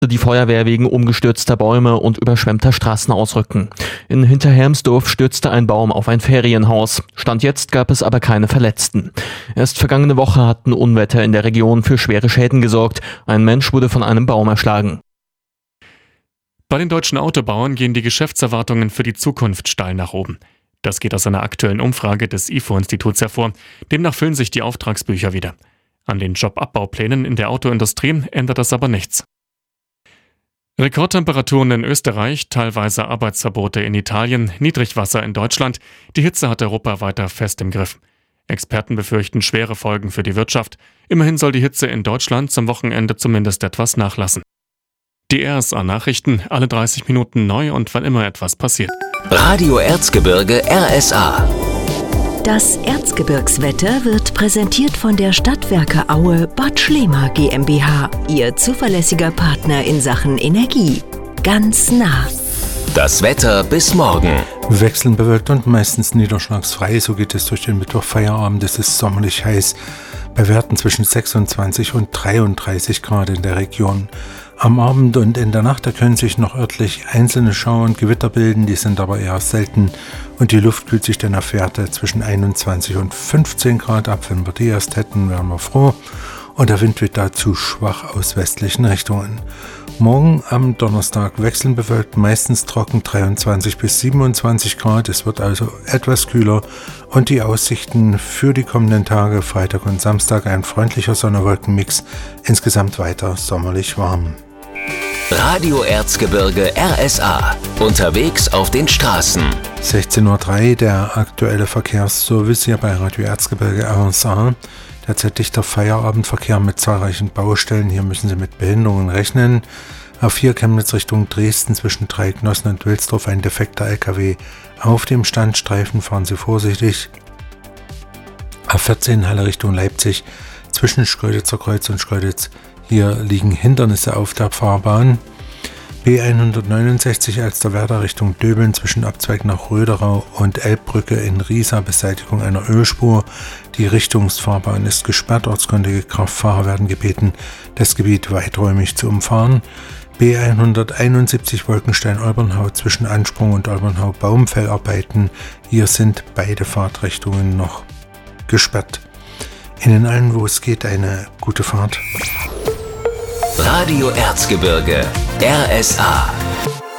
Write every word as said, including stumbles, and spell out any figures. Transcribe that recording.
Die Feuerwehr wegen umgestürzter Bäume und überschwemmter Straßen ausrücken. In Hinterhermsdorf stürzte ein Baum auf ein Ferienhaus. Stand jetzt gab es aber keine Verletzten. Erst vergangene Woche hatten Unwetter in der Region für schwere Schäden gesorgt. Ein Mensch wurde von einem Baum erschlagen. Bei den deutschen Autobauern gehen die Geschäftserwartungen für die Zukunft steil nach oben. Das geht aus einer aktuellen Umfrage des I F O-Instituts hervor. Demnach füllen sich die Auftragsbücher wieder. An den Jobabbauplänen in der Autoindustrie ändert das aber nichts. Rekordtemperaturen in Österreich, teilweise Arbeitsverbote in Italien, Niedrigwasser in Deutschland. Die Hitze hat Europa weiter fest im Griff. Experten befürchten schwere Folgen für die Wirtschaft. Immerhin soll die Hitze in Deutschland zum Wochenende zumindest etwas nachlassen. Die R S A-Nachrichten, alle dreißig Minuten neu und wann immer etwas passiert. Radio Erzgebirge R S A. Das Erzgebirgswetter wird präsentiert von der Stadtwerke Aue Bad Schlema GmbH, Ihr zuverlässiger Partner in Sachen Energie. Ganz nah. Das Wetter bis morgen. Wechselnd bewölkt und meistens niederschlagsfrei, so geht es durch den Mittwochfeierabend. Es ist sommerlich heiß, bei Werten zwischen sechsundzwanzig und dreiunddreißig Grad in der Region. Am Abend und in der Nacht, da können sich noch örtlich einzelne Schauer und Gewitter bilden, die sind aber eher selten und die Luft kühlt sich dann auf Werte zwischen einundzwanzig und fünfzehn Grad ab. Wenn wir die erst hätten, wären wir froh. Und der Wind wird dazu schwach aus westlichen Richtungen. Morgen am Donnerstag wechselnd bewölkt, meistens trocken, dreiundzwanzig bis siebenundzwanzig Grad. Es wird also etwas kühler und die Aussichten für die kommenden Tage, Freitag und Samstag, ein freundlicher Sonne-Wolken-Mix, insgesamt weiter sommerlich warm. Radio Erzgebirge R S A. Unterwegs auf den Straßen. sechzehn Uhr drei, der aktuelle Verkehrsservice hier bei Radio Erzgebirge R S A. Derzeit dichter Feierabendverkehr mit zahlreichen Baustellen. Hier müssen Sie mit Behinderungen rechnen. A vier Chemnitz Richtung Dresden zwischen Dreignossen und Wilsdorf ein defekter L K W auf dem Standstreifen. Fahren Sie vorsichtig. A vierzehn Halle Richtung Leipzig zwischen Schkeuditzer Kreuz und Schkeuditz. Hier liegen Hindernisse auf der Fahrbahn. B hundertneunundsechzig Elsterwerda Richtung Döbeln zwischen Abzweig nach Röderau und Elbbrücke in Riesa, Beseitigung einer Ölspur. Die Richtungsfahrbahn ist gesperrt. Ortskundige Kraftfahrer werden gebeten, das Gebiet weiträumig zu umfahren. B hunderteinundsiebzig Wolkenstein-Olbernhau zwischen Ansprung und Olbernhau-Baumfellarbeiten. Hier sind beide Fahrtrichtungen noch gesperrt. Ihnen allen, wo es geht, eine gute Fahrt. Radio Erzgebirge R S A.